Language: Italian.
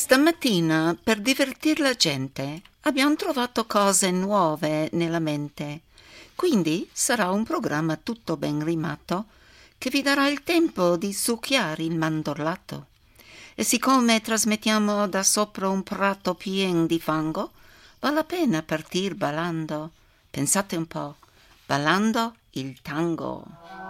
Stamattina, per divertir la gente, abbiamo trovato cose nuove nella mente. Quindi sarà un programma tutto ben rimato che vi darà il tempo di succhiare il mandorlato. E siccome trasmettiamo da sopra un prato pieno di fango, vale la pena partir ballando. Pensate un po', ballando il tango.